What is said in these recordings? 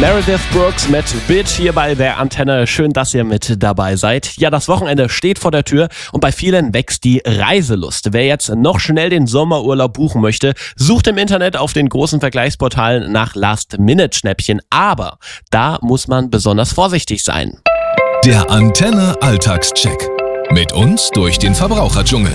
Meredith Brooks mit Bitch hier bei der Antenne. Schön, dass ihr mit dabei seid. Ja, das Wochenende steht vor der Tür und bei vielen wächst die Reiselust. Wer jetzt noch schnell den Sommerurlaub buchen möchte, sucht im Internet auf den großen Vergleichsportalen nach Last-Minute-Schnäppchen. Aber da muss man besonders vorsichtig sein. Der Antenne Alltagscheck. Mit uns durch den Verbraucherdschungel.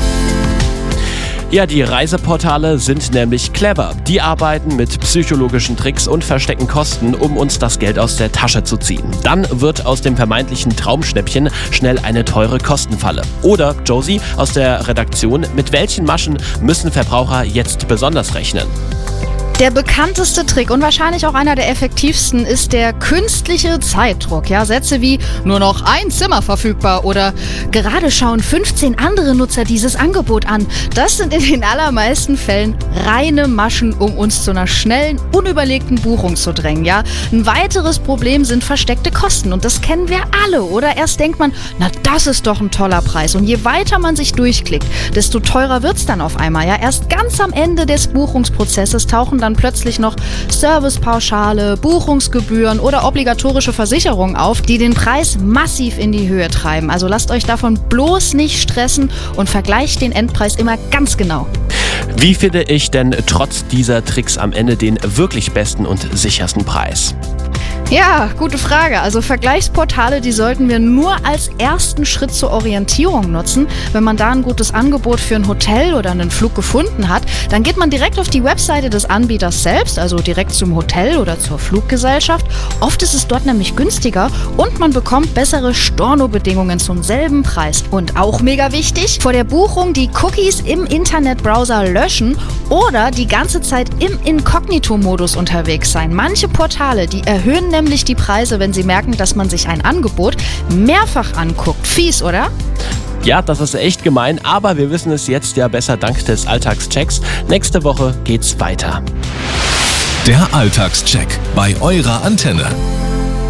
Ja, die Reiseportale sind nämlich clever. Die arbeiten mit psychologischen Tricks und verstecken Kosten, um uns das Geld aus der Tasche zu ziehen. Dann wird aus dem vermeintlichen Traumschnäppchen schnell eine teure Kostenfalle. Oder, Josie aus der Redaktion, mit welchen Maschen müssen Verbraucher jetzt besonders rechnen? Der bekannteste Trick und wahrscheinlich auch einer der effektivsten ist der künstliche Zeitdruck. Ja, Sätze wie nur noch ein Zimmer verfügbar oder gerade schauen 15 andere Nutzer dieses Angebot an. Das sind in den allermeisten Fällen reine Maschen, um uns zu einer schnellen, unüberlegten Buchung zu drängen. Ja, ein weiteres Problem sind versteckte Kosten und das kennen wir alle. Oder erst denkt man, na das ist doch ein toller Preis. Und je weiter man sich durchklickt, desto teurer wird's dann auf einmal. Ja, erst ganz am Ende des Buchungsprozesses tauchen dann plötzlich noch Servicepauschale, Buchungsgebühren oder obligatorische Versicherungen auf, die den Preis massiv in die Höhe treiben. Also lasst euch davon bloß nicht stressen und vergleicht den Endpreis immer ganz genau. Wie finde ich denn trotz dieser Tricks am Ende den wirklich besten und sichersten Preis? Ja, gute Frage. Also Vergleichsportale, die sollten wir nur als ersten Schritt zur Orientierung nutzen. Wenn man da ein gutes Angebot für ein Hotel oder einen Flug gefunden hat, dann geht man direkt auf die Webseite des Anbieters selbst, also direkt zum Hotel oder zur Fluggesellschaft. Oft ist es dort nämlich günstiger und man bekommt bessere Stornobedingungen zum selben Preis. Und auch mega wichtig, vor der Buchung die Cookies im Internetbrowser löschen oder die ganze Zeit im Inkognito-Modus unterwegs sein. Manche Portale, die erhöhen nämlich die Preise, wenn sie merken, dass man sich ein Angebot mehrfach anguckt. Fies, oder? Ja, das ist echt gemein, aber wir wissen es jetzt ja besser dank des Alltagschecks. Nächste Woche geht's weiter. Der Alltagscheck bei eurer Antenne.